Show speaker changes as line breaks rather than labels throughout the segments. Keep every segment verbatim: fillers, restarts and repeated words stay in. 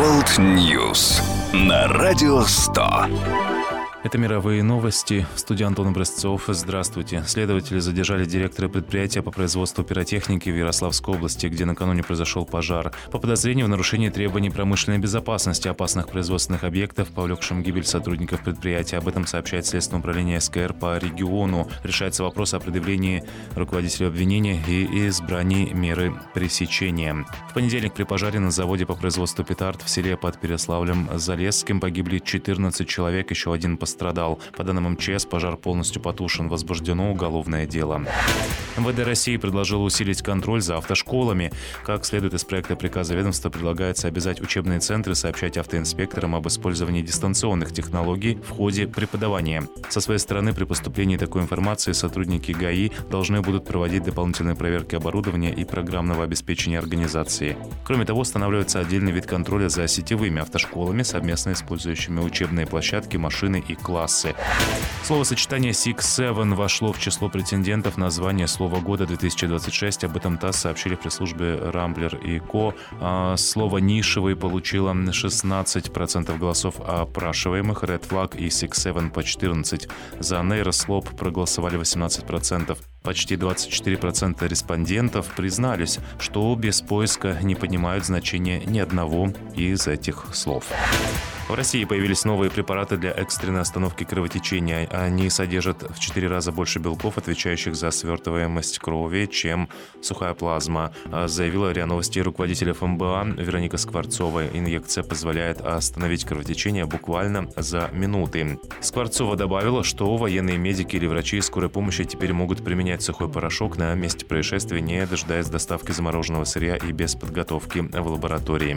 World News на Радио сто.
Это мировые новости. В студии Антон Образцов. Здравствуйте. Следователи задержали директора предприятия по производству пиротехники в Ярославской области, где накануне произошел пожар. По подозрению в нарушении требований промышленной безопасности опасных производственных объектов, повлекшим гибель сотрудников предприятия. Об этом сообщает Следственное управление СКР по региону. Решается вопрос о предъявлении руководителю обвинения и избрании меры пресечения. В понедельник при пожаре на заводе по производству петард в селе под Переславлем-Залесским погибли четырнадцать человек, еще один пострадал. Пострадал. По данным МЧС, пожар полностью потушен. Возбуждено уголовное дело. МВД России предложило усилить контроль за автошколами. Как следует из проекта приказа ведомства, предлагается обязать учебные центры сообщать автоинспекторам об использовании дистанционных технологий в ходе преподавания. Со своей стороны, при поступлении такой информации сотрудники ГАИ должны будут проводить дополнительные проверки оборудования и программного обеспечения организации. Кроме того, устанавливается отдельный вид контроля за сетевыми автошколами, совместно использующими учебные площадки, машины и классы. Словосочетание Six Seven вошло в число претендентов на звание Слова года две тысячи двадцать шесть. Об этом ТАСС сообщили в пресс-службе Рамблер и Ко. А слово «нишевый» получило шестнадцать процентов голосов опрашиваемых, Red Flag и Six Seven по четырнадцать процентов. За нейрослоп проголосовали восемнадцать процентов. Почти двадцать четыре процента респондентов признались, что без поиска не понимают значения ни одного из этих слов. В России появились новые препараты для экстренной остановки кровотечения. Они содержат в четыре раза больше белков, отвечающих за свертываемость крови, чем сухая плазма, заявила РИА Новости руководитель эф эм бэ а Вероника Скворцова. Инъекция позволяет остановить кровотечение буквально за минуты. Скворцова добавила, что военные медики или врачи скорой помощи теперь могут применять сухой порошок на месте происшествия, не дожидаясь доставки замороженного сырья и без подготовки в лаборатории.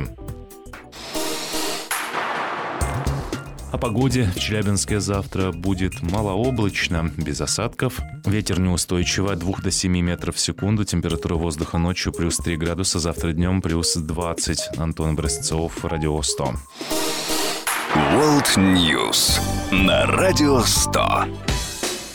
О погоде. В Челябинске завтра будет малооблачно, без осадков. Ветер неустойчивый от двух до семи метров в секунду. Температура воздуха ночью плюс три градуса, завтра днем плюс двадцать. Антон Образцов, Радио сто.
World News на Радио сто.